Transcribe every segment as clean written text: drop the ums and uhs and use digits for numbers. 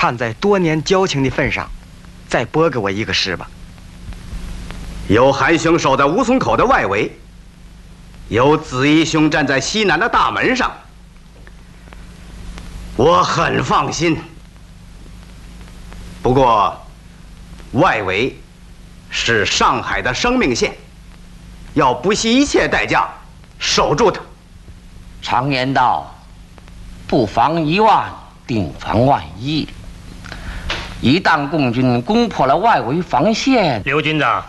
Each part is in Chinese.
看在多年交情的份上，再拨给我一个师吧。 有韩兄守在吴淞口的外围，有子义兄站在西南的大门上，我很放心。不过，外围是上海的生命线，要不惜一切代价守住它。 常言道，不防1万，定防万一。一旦共军攻破了外围防线， 刘军长，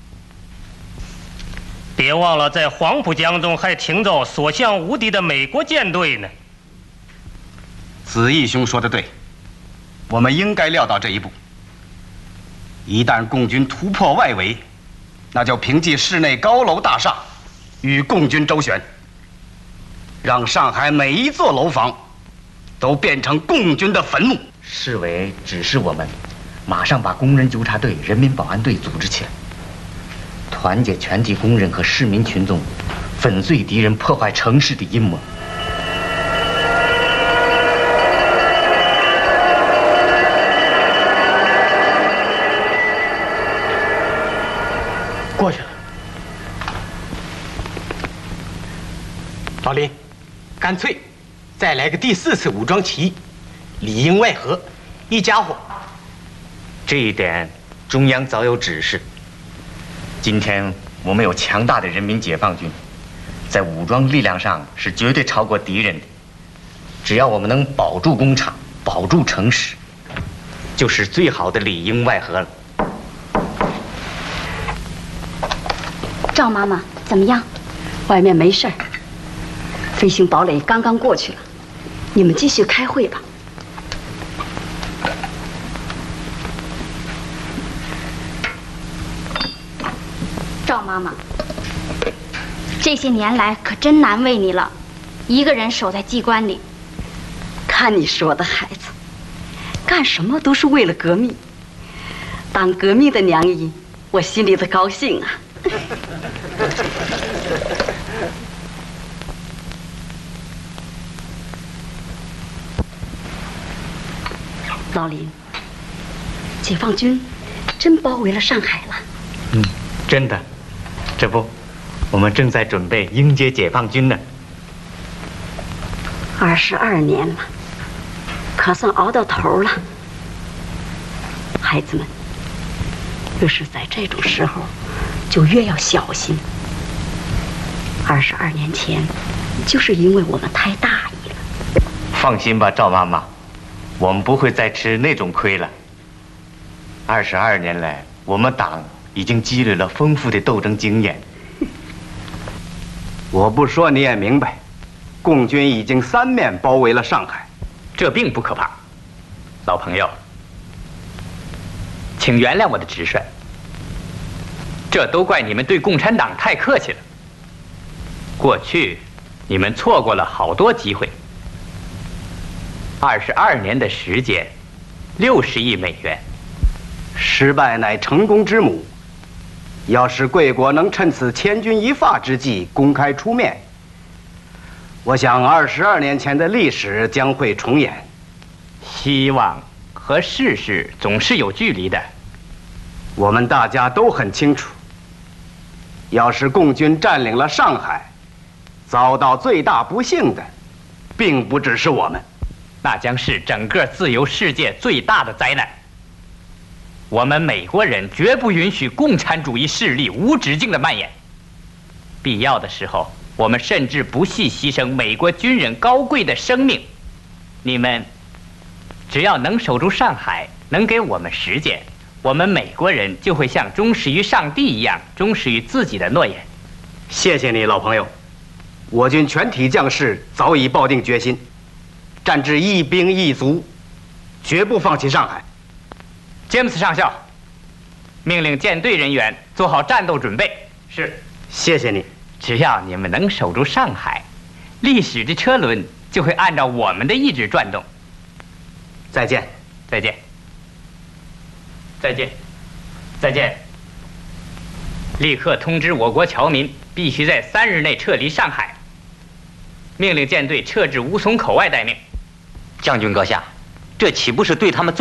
别忘了在黄浦江中还停着所向无敌的美国舰队呢。 子义兄说的对，我们应该料到这一步。一旦共军突破外围，那就凭借市内高楼大厦与共军周旋，让上海每一座楼房都变成共军的坟墓。 市委指示我们，马上把工人纠察队、人民保安队组织起来，团结全体工人和市民群众，粉碎敌人破坏城市的阴谋。 过去了。老林，干脆再来个第4次武装起义，里应外合，一家伙。 这一点中央早有指示。今天我们有强大的人民解放军，在武装力量上是绝对超过敌人的。只要我们能保住工厂，保住城市，就是最好的里应外合了。 赵妈妈怎么样？ 外面没事儿，飞行堡垒刚刚过去了，你们继续开会吧。 赵妈妈，这些年来可真难为你了，一个人守在机关里。 看你说的，孩子，干什么都是为了革命。当革命的娘姨，我心里的高兴啊。老林，解放军真包围了上海了。 真的，这不，我们正在准备迎接解放军呢。 22年了，可算熬到头了。孩子们，越是在这种时候，就越要小心。22年前，就是因为我们太大意了。 放心吧，赵妈妈，我们不会再吃那种亏了。22年来，我们党已经积累了丰富的斗争经验。 我不说你也明白，共军已经3面包围了上海。 这并不可怕，老朋友，请原谅我的直率。这都怪你们对共产党太客气了。过去，你们错过了好多机会。22年的时间，60亿美元， 失败乃成功之母。要是贵国能趁此千钧一发之际公开出面，我想22年前的历史将会重演。 希望和事实总是有距离的。 我们大家都很清楚，要是共军占领了上海，遭到最大不幸的，并不只是我们， 那将是整个自由世界最大的灾难。我们美国人绝不允许共产主义势力无止境的蔓延。必要的时候，我们甚至不惜牺牲美国军人高贵的生命。你们只要能守住上海，能给我们时间，我们美国人就会像忠实于上帝一样忠实于自己的诺言。 谢谢你，老朋友。我军全体将士早已抱定决心，战至一兵一卒，绝不放弃上海。 詹姆斯上校，命令舰队人员做好战斗准备。是。 谢谢你。 只要你们能守住上海，历史的车轮就会按照我们的意志转动。 再见。 再见。再见。再见。立刻通知我国侨民，必须在3日内撤离上海。命令舰队撤至吴淞口外待命。 将军阁下，这岂不是对他们最